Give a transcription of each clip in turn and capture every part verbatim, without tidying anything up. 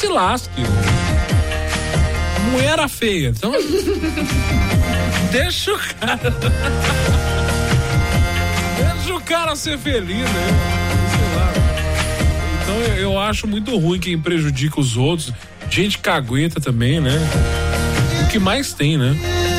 se lasque. A mulher era feia, então deixa o cara deixa o cara ser feliz, né? Sei lá. Então eu, eu acho muito ruim quem prejudica os outros, gente cagueta também, né? O que mais tem, né?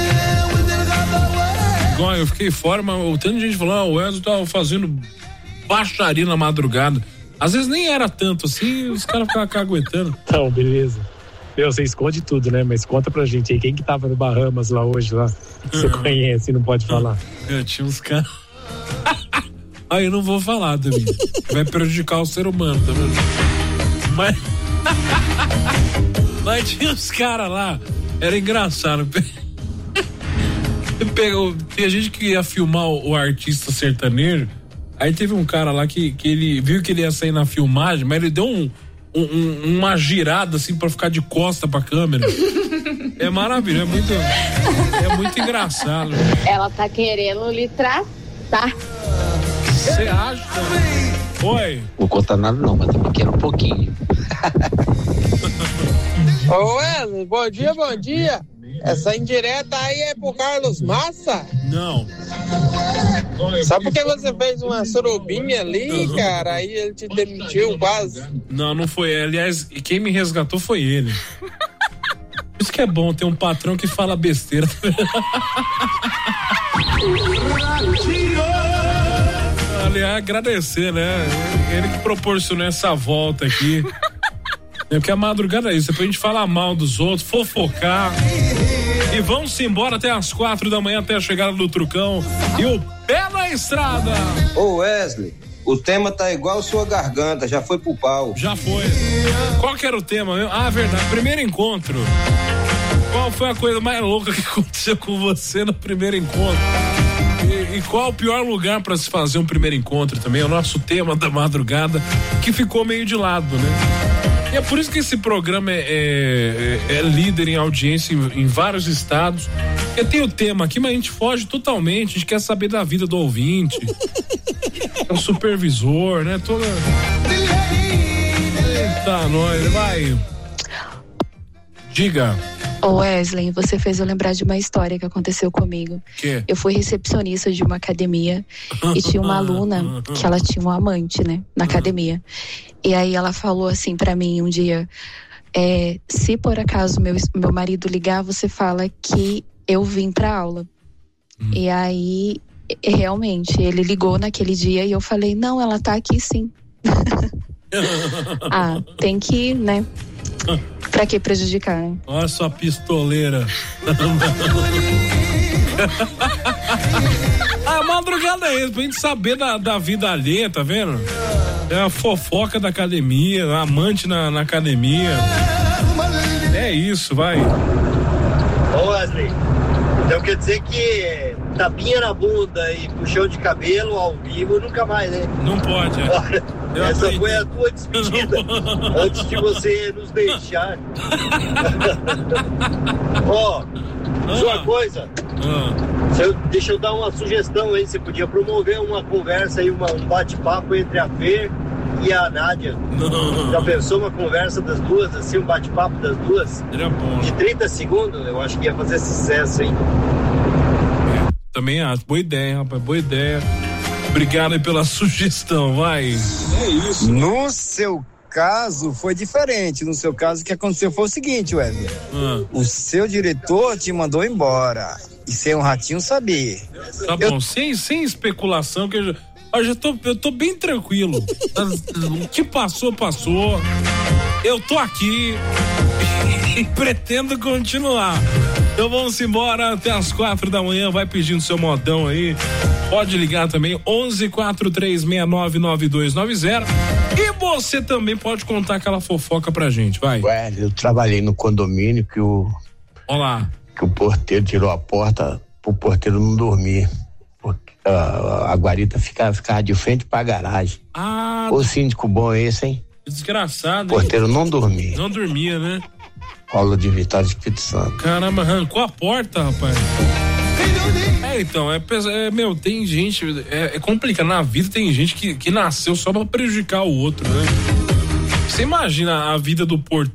Igual eu fiquei fora, mas o tanto de gente falou, ah, o Wesley tava fazendo baixaria na madrugada. Às vezes nem era tanto assim, os caras ficavam caguetando. Então, beleza. Meu, você esconde tudo, né? Mas conta pra gente aí, quem que tava no Bahamas lá hoje, lá? Que você conhece e não pode falar. Eu tinha uns caras... Aí eu não vou falar também. Vai prejudicar o ser humano, tá vendo? Mas... Mas tinha uns caras lá, era engraçado. Pegou, tinha gente que ia filmar o, o artista sertanejo. Aí teve um cara lá que, que ele viu que ele ia sair na filmagem, mas ele deu um, um, uma girada assim pra ficar de costa pra câmera. É maravilhoso, é muito, é muito engraçado. Ela tá querendo lhe tratar. Você acha? Oi. Não conta nada não, mas também quero um pouquinho. Ô Wesley, bom dia, bom dia. Essa indireta aí é pro Carlos Massa? Não. Só porque você fez uma surubinha ali, cara, aí ele te demitiu quase. Não, não foi. Aliás, quem me resgatou foi ele. Isso que é bom, ter um patrão que fala besteira. Aliás, agradecer, né? Ele que proporcionou essa volta aqui. É porque a madrugada é isso, é pra gente falar mal dos outros, fofocar. E vamos embora até as quatro da manhã, até a chegada do Trucão. E o pé na estrada. Ô Wesley, o tema tá igual sua garganta, já foi pro pau. Já foi. Qual que era o tema mesmo? Ah, verdade, primeiro encontro. Qual foi a coisa mais louca que aconteceu com você no primeiro encontro? E, e qual o pior lugar pra se fazer um primeiro encontro também? É o nosso tema da madrugada, que ficou meio de lado, né? E é por isso que esse programa é, é, é líder em audiência em, em vários estados. Eu tenho o tema aqui, mas a gente foge totalmente. A gente quer saber da vida do ouvinte. É o supervisor, né? Toda... Eita, nós, vai. Diga. Ô Wesley, você fez eu lembrar de uma história que aconteceu comigo. Que? Eu fui recepcionista de uma academia e tinha uma aluna que ela tinha um amante, né, na academia. E aí ela falou assim pra mim um dia, é, se por acaso meu, meu marido ligar, você fala que eu vim pra aula. Hum. E aí, realmente, ele ligou naquele dia e eu falei, não, ela tá aqui sim. Ah, tem que ir, né? Pra que prejudicar, né? Olha sua pistoleira. A madrugada é isso, pra gente saber da, da vida alheia, tá vendo? É a fofoca da academia, a amante na, na academia. É isso, vai. Ô Wesley, então quer dizer que tapinha na bunda e puxão de cabelo ao vivo nunca mais, né? Não pode, é. Olha, essa aprendi. Foi a tua despedida antes de você nos deixar. Ó, oh, só uma coisa. Ah. Eu, deixa eu dar uma sugestão aí. Você podia promover uma conversa aí, uma, um bate-papo entre a Fer e a Nádia. Não. Já pensou uma conversa das duas, assim, um bate-papo das duas? Era bom. De trinta segundos, eu acho que ia fazer sucesso, hein? É, também acho. Boa ideia, rapaz. Boa ideia. Obrigado aí pela sugestão, vai. É isso. No seu caso, foi diferente. No seu caso, o que aconteceu foi o seguinte, Wesley. Ah. O seu diretor te mandou embora. E sem um ratinho saber. Tá eu... bom, sem, sem especulação, que eu já, eu já tô, eu tô bem tranquilo. O que passou, passou. Eu tô aqui e pretendo continuar. Então vamos embora até as quatro da manhã. Vai pedindo seu modão aí. Pode ligar também, onze quatro três seis nove nove dois nove zero. E você também pode contar aquela fofoca pra gente, vai. Ué, eu trabalhei no condomínio que o... Olá. Que o porteiro tirou a porta pro porteiro não dormir. Porque uh, a guarita ficava, ficava de frente pra garagem. Ah. O síndico bom é esse, hein? Desgraçado, hein? O porteiro não dormia. Não dormia, né? Paulo de Vitória de Espírito Santo. Caramba, arrancou a porta, rapaz. É, então, é, é meu, tem gente, é, é complicado, na vida tem gente que, que nasceu só pra prejudicar o outro, né? Você imagina a vida do porteiro